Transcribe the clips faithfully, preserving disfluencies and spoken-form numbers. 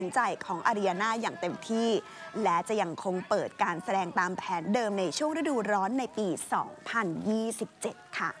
ใจของอารีนาอย่างเต็มที่และจะยังคงเปิดการแสดงตามแผนเดิมในช่วงฤดูร้อนในปี สองพันยี่สิบเจ็ด ค่ะ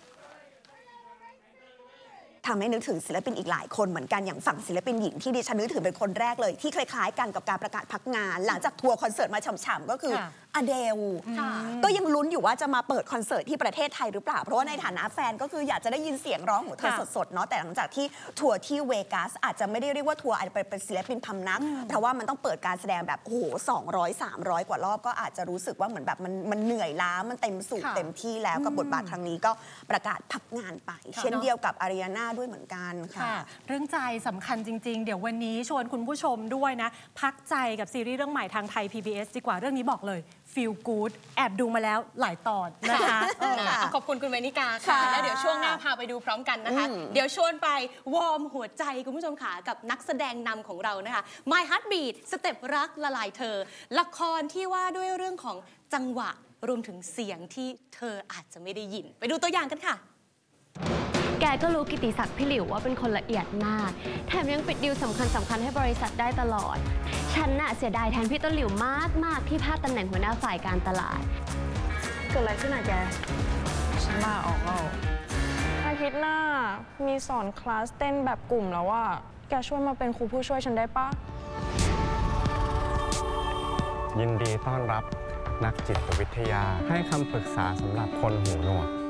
ทำให้นึกถึงศิลปินอีกหลายคนเหมือนกันอย่างฝั่งศิลปินหญิงที่ดิฉันนึกถึงเป็นคนแรกเลยที่คล้ายๆกันกับการประกาศพักงานหลังจากทัวร์คอนเสิร์ตมาฉ่ำๆก็คืออเดลก็ยังลุ้นอยู่ว่าจะมาเปิดคอนเสิร์ตที่ประเทศไทยหรือเปล่าเพราะว่าในฐานะแฟนก็คืออยากจะได้ยินเสียงร้องของเธอสดๆเนาะแต่หลังจากที่ทัวร์ที่เวกัสอาจจะไม่ได้เรียกว่าทัวร์อาจจะเป็นศิลปินพำนักเพราะว่ามันต้องเปิดการแสดงแบบโอ้โหสองร้อย สามร้อยกว่ารอบก็อาจจะรู้สึกว่าเหมือนแบบมันมันเหนื่อยล้ามันเต็มสูบเต็มที่แล้วกับบทบาทครั้งนี้ก็ประกาศพักงานไปเช่นเดียวกับอารีนาด้วยเหมือนกันค่ะเรื่องใจสำคัญจริงๆเดี๋ยววันนี้ชวนคุณผู้ชมด้วยนะพักใจกับซีรีส์เรื่องใหม่ทางไทย พี บี เอส ดีกว่าเรื่องนี้บอกเลย Feel Good แอบดูมาแล้วหลายตอนนะคะขอบคุณคุณเวนิกาค่ะแล้วเดี๋ยวช่วงหน้าพาไปดูพร้อมกันนะคะเดี๋ยวชวนไปวอร์มหัวใจคุณผู้ชมค่ะกับนักแสดงนำของเรานะคะ My Heartbeat สเต็ปรักละลายเธอละครที่ว่าด้วยเรื่องของจังหวะรวมถึงเสียงที่เธออาจจะไม่ได้ยินไปดูตัวอย่างกันค่ะแกก็รู้กิตติศักดิ์พี่หลิวว่าเป็นคนละเอียดมากแถมยังปิดดีลสำคัญสำคัญให้บริษัทได้ตลอดฉันน่ะเสียดายแทนพี่ต้นหลิวมากมากที่พลาดตำแหน่งหัวหน้าฝ่ายการตลาดเกิดอะไรขึ้นอ่ะแกฉันลาออกแล้วอาทิตย์หน้ามีสอนคลาสเต้นแบบกลุ่มแล้วว่าแกช่วยมาเป็นครูผู้ช่วยฉันได้ปะยินดีต้อนรับนักจิตวิทยาให้คำปรึกษาสำหรับคนหูหนวก